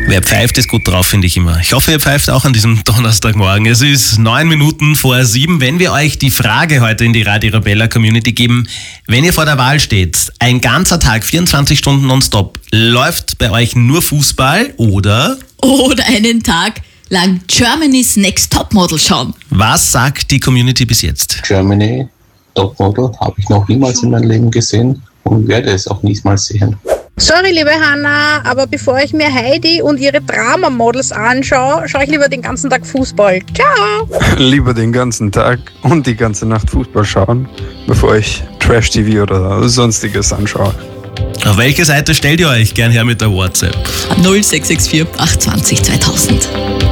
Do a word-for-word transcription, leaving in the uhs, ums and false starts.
Wer pfeift, ist gut drauf, finde ich immer. Ich hoffe, ihr pfeift auch an diesem Donnerstagmorgen. Es ist neun Minuten vor sieben. Wenn wir euch die Frage heute in die Radio Arabella Community geben, wenn ihr vor der Wahl steht, ein ganzer Tag, vierundzwanzig Stunden nonstop, läuft bei euch nur Fußball oder? Oder einen Tag lang Germany's Next Topmodel schauen. Was sagt die Community bis jetzt? Germany Topmodel habe ich noch niemals in meinem Leben gesehen und werde es auch niemals sehen. Sorry, liebe Hanna, aber bevor ich mir Heidi und ihre Drama-Models anschaue, schaue ich lieber den ganzen Tag Fußball. Ciao! Lieber den ganzen Tag und die ganze Nacht Fußball schauen, bevor ich Trash-T V oder sonstiges anschaue. Auf welche Seite stellt ihr euch? Gern her mit der WhatsApp. null sechs sechs vier acht zwei null zweitausend.